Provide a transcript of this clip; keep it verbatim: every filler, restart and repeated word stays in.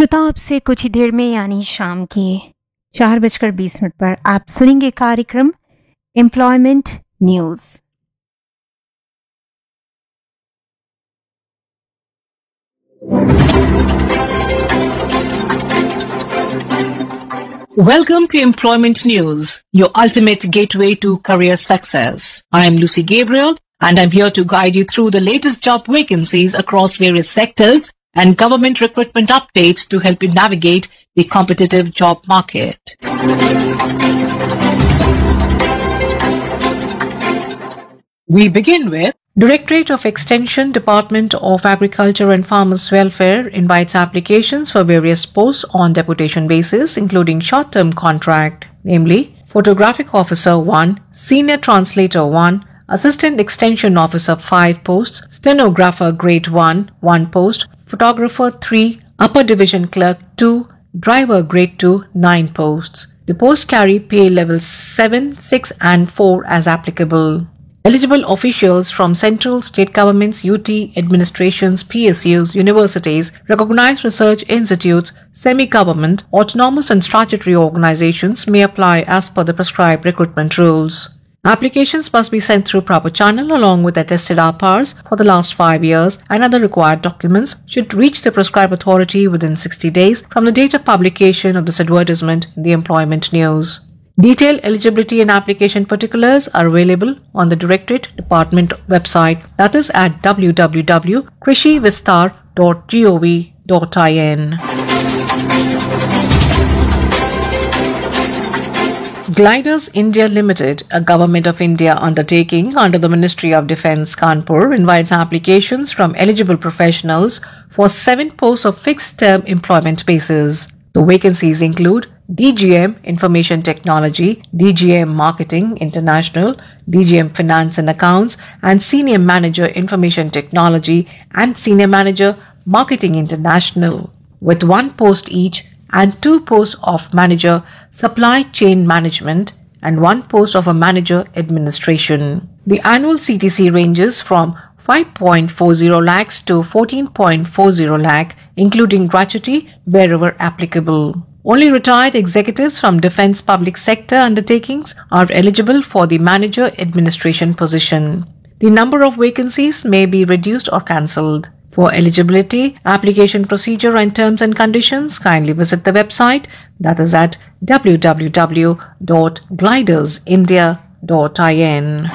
श्रोता, आपसे कुछ ही देर में यानी शाम के चार बजकर बीस मिनट पर आप सुनेंगे कार्यक्रम employment news. Welcome to Employment News, your ultimate gateway to career success. I am Lucy Gabriel and I'm here to guide you through the latest job vacancies across various sectors and government recruitment updates to help you navigate the competitive job market. We begin with Directorate of Extension, Department of Agriculture and Farmers Welfare invites applications for various posts on deputation basis, including short-term contract, namely Photographic Officer one, Senior Translator one, Assistant Extension Officer five posts, Stenographer Grade one, one post, Photographer three, Upper Division Clerk two, Driver Grade two, nine posts. The posts carry pay levels seven, six and four as applicable. Eligible officials from central, state governments, U T, administrations, P S Us, universities, recognized research institutes, semi-government, autonomous and statutory organizations may apply as per the prescribed recruitment rules. Applications must be sent through proper channel along with attested R P Rs for the last five years and other required documents should reach the prescribed authority within sixty days from the date of publication of this advertisement in the Employment News. Detailed eligibility and application particulars are available on the Directorate Department website, that is at w w w dot krishi vistar dot gov dot in. Gliders India Limited, a Government of India undertaking under the Ministry of Defence, Kanpur, invites applications from eligible professionals for seven posts of fixed-term employment basis. The vacancies include D G M Information Technology, D G M Marketing International, D G M Finance and Accounts, and Senior Manager Information Technology and Senior Manager Marketing International, with one post each and two posts of Manager Supply Chain Management and one post of a Manager Administration. The annual C T C ranges from five point four zero lakhs to fourteen point four zero lakh, including gratuity wherever applicable. Only retired executives from defence public sector undertakings are eligible for the Manager Administration position. The number of vacancies may be reduced or cancelled. For eligibility, application procedure and terms and conditions, kindly visit the website, that is at w w w dot gliders india dot in.